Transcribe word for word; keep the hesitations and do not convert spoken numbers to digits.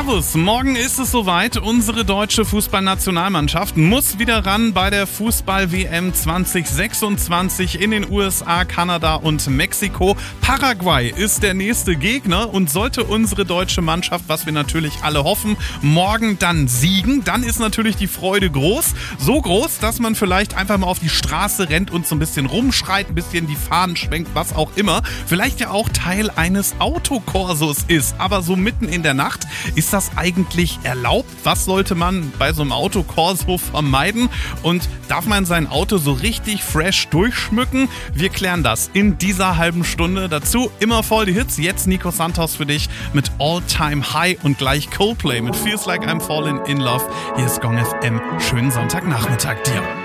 Servus, morgen ist es soweit. Unsere deutsche Fußballnationalmannschaft muss wieder ran bei der Fußball-W M zwanzig sechsundzwanzig in den U S A, Kanada und Mexiko. Paraguay ist der nächste Gegner und sollte unsere deutsche Mannschaft, was wir natürlich alle hoffen, morgen dann siegen, dann ist natürlich die Freude groß. So groß, dass man vielleicht einfach mal auf die Straße rennt und so ein bisschen rumschreit, ein bisschen die Fahnen schwenkt, was auch immer. Vielleicht ja auch Teil eines Autokorsos ist, aber so mitten in der Nacht. Ist das eigentlich erlaubt? Was sollte man bei so einem Autokorso vermeiden? Und darf man sein Auto so richtig fresh durchschmücken? Wir klären das in dieser halben Stunde. Dazu immer voll die Hits. Jetzt Nico Santos für dich mit All Time High und gleich Coldplay mit Feels Like I'm Falling in Love. Hier ist Gong F M. Schönen Sonntagnachmittag dir.